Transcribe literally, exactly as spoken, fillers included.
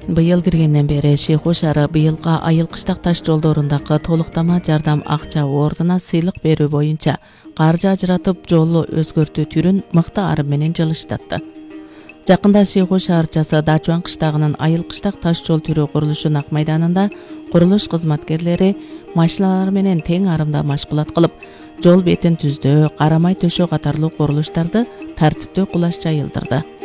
Быйыл киргенден бери Шейху шаары быйылга айыл кыштак таш жолдорундагы толуктама жардам акча ордуна сыйлык берүү боюнча каржы ажыратып жолу өзгөртүү түрүн мыкты арым менен жылыштатты. Жакында Шейху шаарчасы Дачуан кыштагынын айыл кыштак таш жол түрү курулушу Ак майданында курулуш кызматкерлери машиналар менен тең арымда машгулат кылып, жол бетин түздөө, карамай төшөө катарлуу курулуштарды тартиптүү кулаш жайылдырды.